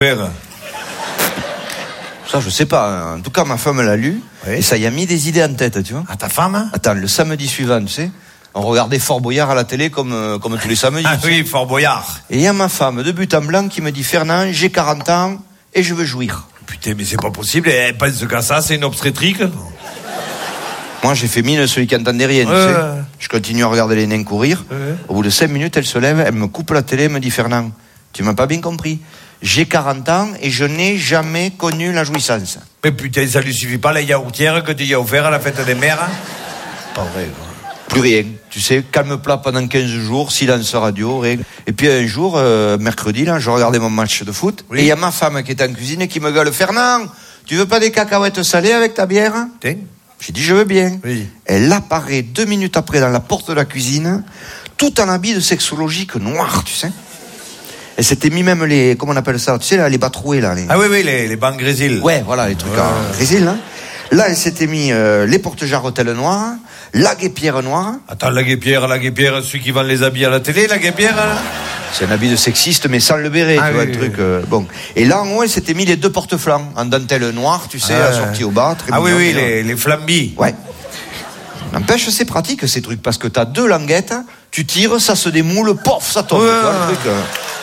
Père. Ça, je sais pas. En tout cas, ma femme l'a lu. Oui. Et ça y a mis des idées en tête, tu vois. À ta femme? Attends, le samedi suivant, tu sais, on regardait Fort Boyard à la télé comme tous les samedis. Ah oui, Fort Boyard. Et il y a ma femme de but en blanc qui me dit, Fernand, j'ai 40 ans et je veux jouir. Putain, mais c'est pas possible. Elle pense qu'à ça, c'est une obstétrique. Moi, j'ai fait mine celui qui entendait rien, tu sais. Je continue à regarder les nains courir. Au bout de 5 minutes, elle se lève, elle me coupe la télé, elle me dit, Fernand, tu m'as pas bien compris. J'ai 40 ans et je n'ai jamais connu la jouissance. Mais putain, ça lui suffit pas la yaourtière que tu y as offert à la fête des mères, hein? Pas vrai, quoi. Plus rien. Tu sais, calme plat pendant 15 jours, silence radio, rien. Et puis un jour, mercredi, là, je regardais mon match de foot. Oui. Et il y a ma femme qui est en cuisine et qui me gueule, Fernand, tu veux pas des cacahuètes salées avec ta bière? Tiens. J'ai dit, je veux bien. Oui. Elle apparaît 2 minutes après dans la porte de la cuisine, tout en habit de sexologique noir, tu sais. Elle s'était mis même les, comment on appelle ça, tu sais, là, les bas troués, là. Ah oui, les bancs grésil. Ouais, voilà, les trucs en grésil, là. Là, elle s'était mis les porte-jarretelles noires, la guêpière noire. Attends, la guêpière, celui qui vend les habits à la télé, la guêpière, hein? C'est un habit de sexiste, mais sans le béret, tu vois, le truc. Bon. Et là, en haut, elle s'était mis les 2 porte-flancs, en dentelle noire, tu sais, assortie au bas. Très mignon, les flambis. Ouais. N'empêche, c'est pratique, ces trucs, parce que t'as 2 languettes, tu tires, ça se démoule, pof, ça tombe. Tu vois, le truc,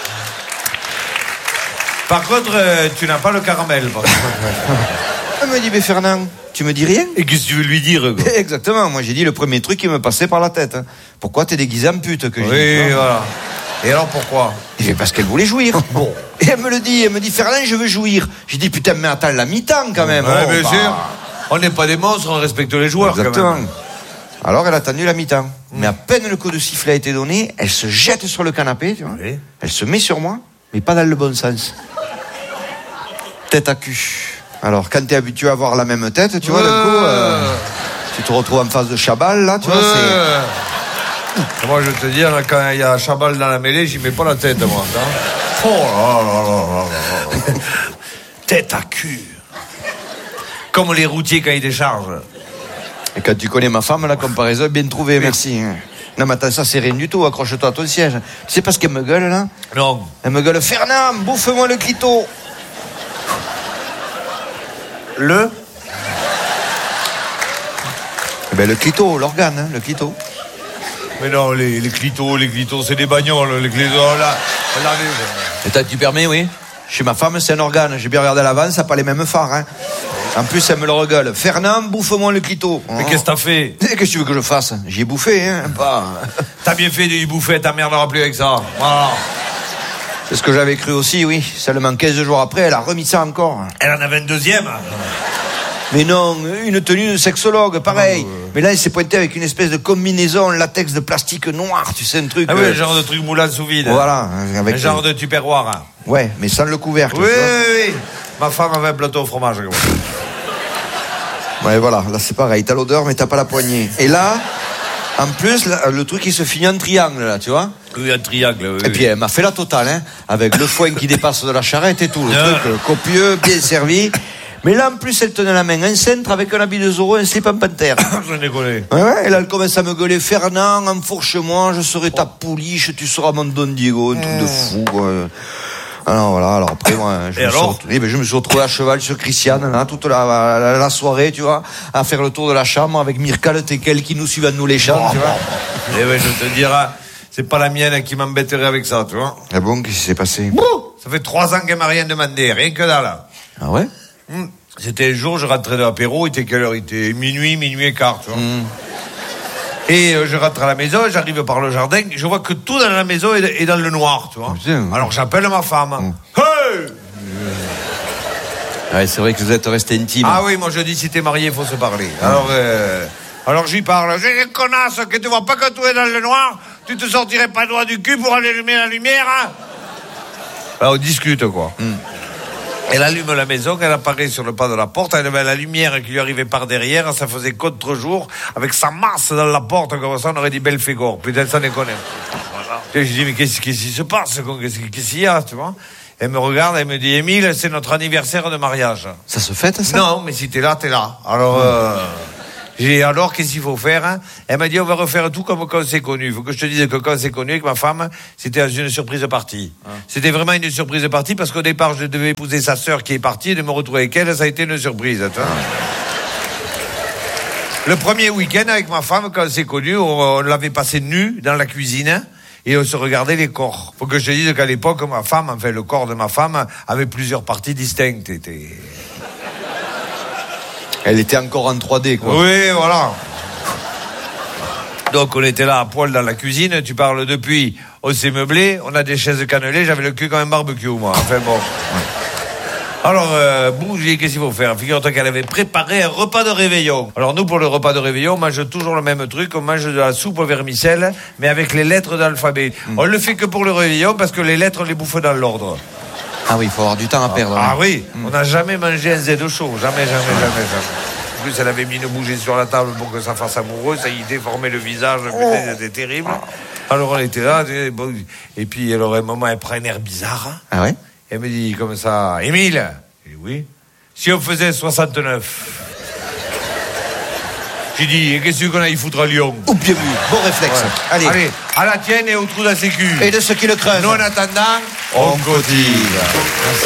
Par contre, tu n'as pas le caramel, par contre. Elle me dit, mais Fernand, tu me dis rien? Et qu'est-ce que tu veux lui dire, quoi? Exactement, moi j'ai dit le premier truc qui me passait par la tête. Pourquoi t'es déguisé en pute que j'ai dit, voilà. Et alors pourquoi? Parce qu'elle voulait jouir. Bon. Et elle me le dit, elle me dit, Fernand, je veux jouir. J'ai dit, putain, mais attends, la mi-temps quand même. Ouais, bien sûr. On n'est pas des monstres, on respecte les joueurs. Exactement. Quand même. Alors elle a attendu la mi-temps. Mais à peine le coup de sifflet a été donné, elle se jette sur le canapé, tu vois. Oui. Elle se met sur moi, mais pas dans le bon sens. Tête à cul. Alors, quand t'es habitué à avoir la même tête, tu vois, d'un coup, tu te retrouves en face de Chabal, là, tu vois, c'est... Moi, je te dis, là, quand il y a Chabal dans la mêlée, j'y mets pas la tête, moi. Hein. Oh là là. Tête à cul. Comme les routiers quand ils déchargent. Et quand tu connais ma femme, la comparaison est bien trouvée, merci. Non, mais attends, ça, c'est rien du tout, accroche-toi à ton siège. Tu sais pas ce qu'elle me gueule, là? Non. Elle me gueule, Fernand, bouffe-moi le clito. Le le clito, l'organe, hein, le clito. Mais non, les clitos, c'est des bagnoles, les clitos, là. Et tu permets, oui. Chez ma femme, c'est un organe. J'ai bien regardé à l'avance, ça n'a pas les mêmes phares, hein. En plus, elle me le regueule. Fernand, bouffe-moi le clito. Mais qu'est-ce que t'as fait? Qu'est-ce que tu veux que je fasse? J'y ai bouffé, hein, pas... T'as bien fait d'y bouffer, ta mère n'aura plus avec ça. Voilà. C'est ce que j'avais cru aussi, oui. Seulement 15 jours après, elle a remis ça encore. Elle en avait une deuxième. Mais non, une tenue de sexologue, pareil. Mais là, elle s'est pointée avec une espèce de combinaison latex de plastique noir, tu sais, un truc... Ah oui, un genre de truc moulant sous vide. Voilà. Avec un genre de tupperware. Ouais, mais sans le couvercle. Oui. Ma femme avait un plateau au fromage. Ouais, voilà, là c'est pareil. T'as l'odeur, mais t'as pas la poignée. Et là... En plus, le truc, il se finit en triangle, là, tu vois? Oui, un triangle, oui. Et puis, elle m'a fait la totale, hein, avec le foin qui dépasse de la charrette et tout. Le truc copieux, bien servi. Mais là, en plus, elle tenait la main un cintre avec un habit de Zorro et un slip en panthère. Je n'ai collé. Ouais, et là, elle commence à me gueuler. Fernand, enfourche-moi, je serai ta pouliche, tu seras mon Don Diego. Un truc de fou, quoi. Alors voilà, alors après moi je me suis retrouvé à cheval sur Christiane là, toute la soirée, tu vois, à faire le tour de la chambre avec Mirka le Tekel qui nous suivent à nous les chambres, tu vois. Et ouais, je te dirai, c'est pas la mienne qui m'embêterait avec ça, tu vois. Ah bon, qu'est-ce qui s'est passé? Ça fait 3 ans qu'elle m'a rien demandé, rien que dalle. Ah ouais? C'était un jour, je rentrais de l'apéro, il était quelle heure? Il était minuit et quart, tu vois. Et je rentre à la maison, j'arrive par le jardin, je vois que tout dans la maison est dans le noir, tu vois. Alors j'appelle ma femme. Hey! Ouais, c'est vrai que vous êtes resté intime. Ah oui, moi je dis si t'es marié, il faut se parler. Alors j'y parle. J'ai une connasse que tu vois pas que tout est dans le noir, tu te sortirais pas le doigt du cul pour aller allumer la lumière, hein? Là, on discute, quoi. Elle allume la maison, elle apparaît sur le pas de la porte, elle avait la lumière qui lui arrivait par derrière, ça faisait contre-jour, avec sa masse dans la porte, comme ça on aurait dit Belphégor. Putain, ça déconne. Voilà. Je dis, mais qu'est-ce qui se passe? Qu'est-ce qu'il y a, tu vois? Elle me regarde, elle me dit, Émile, c'est notre anniversaire de mariage. Ça se fête, ça? Non, mais si t'es là, t'es là. Alors, J'ai alors, qu'est-ce qu'il faut faire, hein? Elle m'a dit, on va refaire tout comme quand on s'est connu. Il faut que je te dise que quand on s'est connu avec ma femme, c'était une surprise partie. C'était vraiment une surprise partie parce qu'au départ, je devais épouser sa sœur qui est partie et de me retrouver avec elle, ça a été une surprise. Le premier week-end avec ma femme, quand on s'est connu, on l'avait passé nu dans la cuisine. Et on se regardait les corps. Faut que je te dise qu'à l'époque, ma femme, enfin le corps de ma femme, avait plusieurs parties distinctes. Elle était encore en 3D, quoi. Oui, voilà. Donc on était là à poil dans la cuisine, tu parles depuis, on s'est meublé, on a des chaises cannelées, j'avais le cul comme un barbecue, moi. Enfin bon. Alors, Bougie, qu'est-ce qu'il faut faire? Figure-toi qu'elle avait préparé un repas de réveillon. Alors nous, pour le repas de réveillon, on mange toujours le même truc, on mange de la soupe au vermicelle, mais avec les lettres de l'alphabet. On le fait que pour le réveillon, parce que les lettres, on les bouffe dans l'ordre. Ah oui, il faut avoir du temps à perdre. Ah oui, on n'a jamais mangé un Z chaud, jamais. En plus, elle avait mis une bougie sur la table pour que ça fasse amoureux, ça y déformait le visage, c'était terrible. Alors on était là, et puis alors à un moment, elle prend un air bizarre. Ah ouais? Elle me dit comme ça, Émile. J'ai dit oui. Si on faisait 69. J'ai dit, et qu'est-ce qu'on a, il foutre à Lyon? Ou bien vu, bon réflexe. Ouais. Allez, à la tienne et au trou de la sécu. Et de ceux qui le crèvent. Nous en attendant, on cotise. Merci.